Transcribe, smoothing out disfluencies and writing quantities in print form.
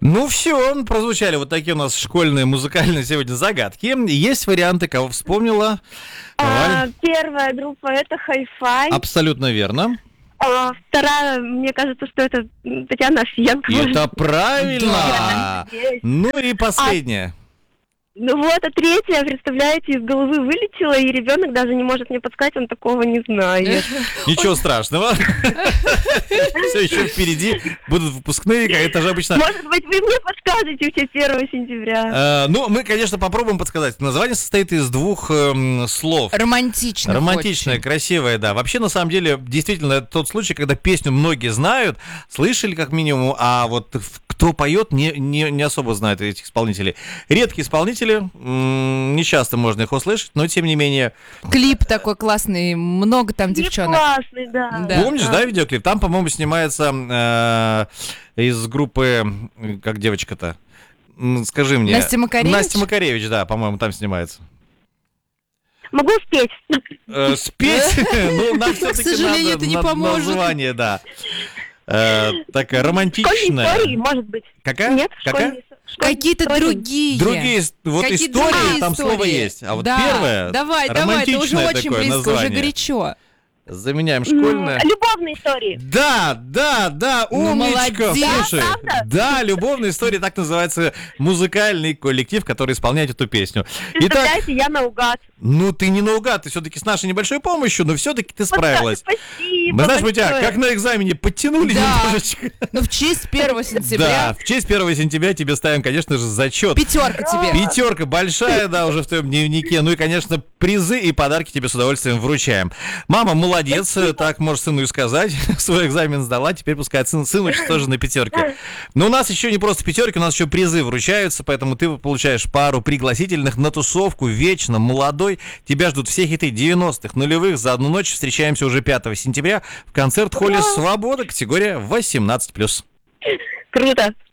Ну все, прозвучали вот такие у нас школьные музыкальные сегодня загадки. Есть варианты, кого вспомнила? Валь? Первая группа — это Hi-Fi. Абсолютно верно. Вторая, мне кажется, что это Татьяна Овсиенко. Это правильно. Да. Ну и последняя. Ну вот, а третья, представляете, из головы вылетела, и ребенок даже не может мне подсказать, он такого не знает. Ничего страшного. Все еще впереди будут выпускные, это же обычно... Может быть, вы мне подскажете в честь 1 сентября? Ну, мы, конечно, попробуем подсказать. Название состоит из двух слов. Романтичное, красивое, да. Вообще, на самом деле, действительно, это тот случай, когда песню многие знают, слышали как минимум, а вот кто поет, не особо знают этих исполнителей. Редкие исполнители, не часто можно их услышать, но тем не менее... Клип такой классный, много там девчонок. Классный, да. Помнишь, да, видеоклип? Там, по-моему, снимается из группы... Как девочка-то? Скажи мне. Настя Макаревич? Настя Макаревич, да, по-моему, там снимается. Могу спеть. Спеть? Ну, нам все-таки К сожалению, это не поможет. Название, да. Такая романтичная. Школьные истории, может быть. Какая? Нет, Какая? Какие-то другие. Другие, вот Какие истории, другие там истории. слово есть. А вот Да. первое, Давай, это уже романтичное очень такое близко, название. уже горячо. Заменяем школьное. Любовные истории. Да, Ну, умничка. молодец. Слушай, да, любовная история, так называется музыкальный коллектив, который исполняет эту песню. Итак, Представляете, я наугад. ну ты не наугад, ты все-таки с нашей небольшой помощью, но все-таки ты справилась. Спасибо. Мы, знаешь, мы тебя большое. как на экзамене подтянули Да. немножечко. Ну, в честь 1 сентября. Да, в честь 1 сентября тебе ставим, конечно же, зачет. 5 тебе. 5 большая, да, уже в твоем дневнике. Ну и, конечно, призы и подарки тебе с удовольствием вручаем. Мама молодец, так можешь сыну и сказать. Свой экзамен сдала, теперь пускай сын учится тоже на 5. Но у нас еще не просто 5, у нас еще призы вручаются, поэтому ты получаешь пару пригласительных на тусовку «Вечно молодой». Тебя ждут все хиты 90-х, нулевых. За одну ночь встречаемся уже 5 сентября в концерт-холле «Свобода», категория 18+. Круто.